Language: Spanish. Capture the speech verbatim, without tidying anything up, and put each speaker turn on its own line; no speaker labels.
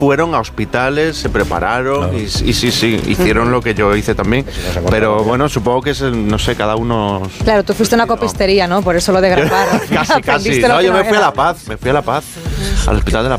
fueron a hospitales, se prepararon claro. y, y sí, sí, hicieron lo que yo hice también. No pero bueno, supongo que es, el, no sé, cada uno...
Claro, tú fuiste a una copistería, ¿no? Por eso lo de grabar.
casi, casi. No, yo me fui a La Paz, me fui a La Paz, al Hospital de La Paz.